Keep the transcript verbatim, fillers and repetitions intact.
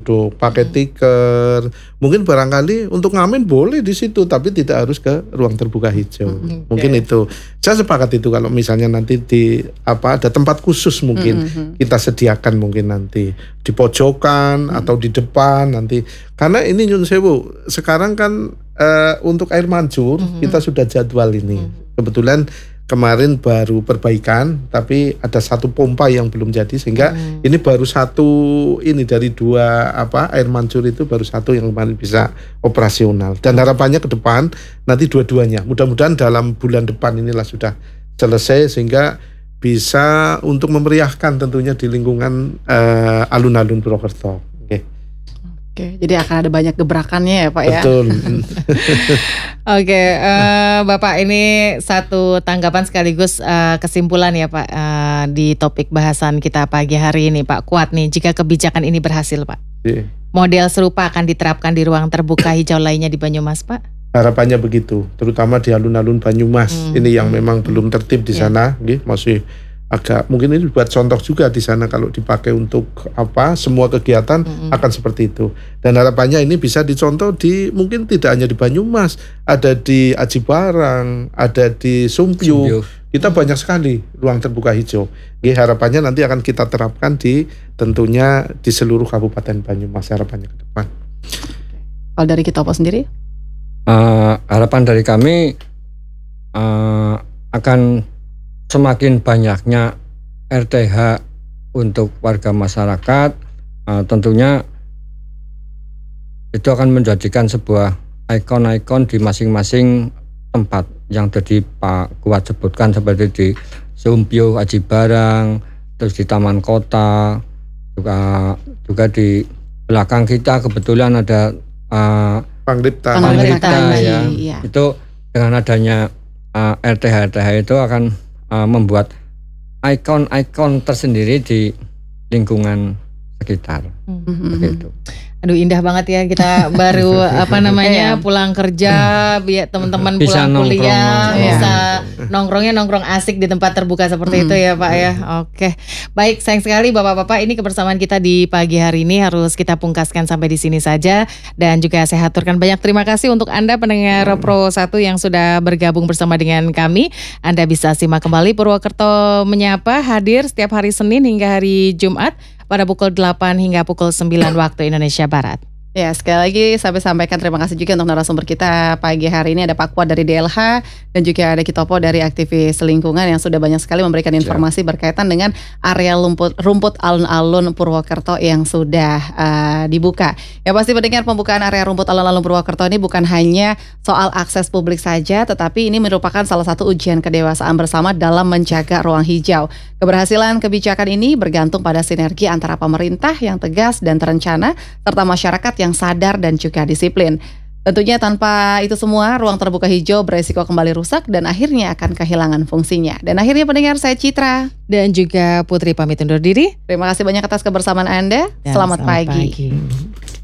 duduk, pakai hmm. tikar. Mungkin barangkali untuk ngamen boleh di situ, tapi tidak harus ke ruang terbuka hijau. Hmm. Mungkin okay. itu. Saya sepakat itu kalau misalnya nanti di apa ada tempat khusus mungkin hmm. kita sediakan mungkin nanti di pojokan hmm. atau di depan nanti. Karena ini Nyun Sewu, sekarang kan uh, untuk air mancur hmm. kita sudah jadwal ini. Hmm. Kebetulan kemarin baru perbaikan, tapi ada satu pompa yang belum jadi sehingga hmm. ini baru satu ini dari dua apa air mancur itu baru satu yang kemarin bisa operasional. Dan harapannya ke depan nanti dua-duanya. Mudah-mudahan dalam bulan depan inilah sudah selesai sehingga bisa untuk memeriahkan tentunya di lingkungan uh, alun-alun Purwokerto. Oke. Oke, jadi akan ada banyak gebrakannya ya Pak ya. Betul. Oke, uh, Bapak ini satu tanggapan sekaligus uh, kesimpulan ya Pak uh, di topik bahasan kita pagi hari ini Pak Kuat nih. Jika kebijakan ini berhasil Pak, yeah. model serupa akan diterapkan di ruang terbuka hijau lainnya di Banyumas Pak? Harapannya begitu, terutama di alun-alun Banyumas hmm. ini yang memang belum tertib di yeah. sana, gitu, masih agak mungkin ini buat contoh juga di sana kalau dipakai untuk apa semua kegiatan mm-hmm. akan seperti itu. Dan harapannya ini bisa dicontoh di mungkin tidak hanya di Banyumas, ada di Aji Barang, ada di Sumpyu. Kita banyak sekali ruang terbuka hijau. Oke, harapannya nanti akan kita terapkan di tentunya di seluruh Kabupaten Banyumas harapannya ke depan. Kalau dari Kitopo sendiri? Uh, harapan dari kami uh, akan semakin banyaknya R T H untuk warga masyarakat, uh, tentunya itu akan menjadikan sebuah ikon-ikon di masing-masing tempat yang tadi Pak Kuat sebutkan seperti di Sumpyu, Aji Barang, terus di Taman Kota, juga juga di belakang kita kebetulan ada uh, Panglipta, Panglipta ya. Iya. Itu dengan adanya uh, R T H R T H itu akan Uh, membuat ikon-ikon tersendiri di lingkungan sekitar. Mm-hmm. Begitu. Aduh indah banget ya kita baru apa namanya pulang kerja, biar teman-teman pulang nongkrong, kuliah nongkrong. Bisa nongkrongnya nongkrong asik di tempat terbuka seperti mm-hmm. itu ya Pak ya. Oke, baik sayang sekali Bapak-Bapak ini kebersamaan kita di pagi hari ini harus kita pungkaskan sampai di sini saja dan juga saya haturkan banyak terima kasih untuk Anda pendengar mm. Pro satu yang sudah bergabung bersama dengan kami. Anda bisa simak kembali Purwokerto Menyapa hadir setiap hari Senin hingga hari Jumat pada pukul delapan hingga pukul sembilan waktu Indonesia Barat. Ya, sekali lagi sampai sampaikan terima kasih juga untuk narasumber kita pagi hari ini. Ada Pak Kuat dari D L H dan juga ada Kitopo dari aktivis lingkungan yang sudah banyak sekali memberikan informasi berkaitan dengan area rumput, rumput alun-alun Purwokerto yang sudah uh, dibuka. Ya pasti mendengar pembukaan area rumput alun-alun Purwokerto ini bukan hanya soal akses publik saja, tetapi ini merupakan salah satu ujian kedewasaan bersama dalam menjaga ruang hijau. Keberhasilan kebijakan ini bergantung pada sinergi antara pemerintah yang tegas dan terencana serta masyarakat yang sadar dan juga disiplin. Tentunya tanpa itu semua, ruang terbuka hijau beresiko kembali rusak dan akhirnya akan kehilangan fungsinya. Dan akhirnya pendengar, saya Citra dan juga Putri pamit undur diri. Terima kasih banyak atas kebersamaan Anda. Dan selamat, selamat pagi. pagi.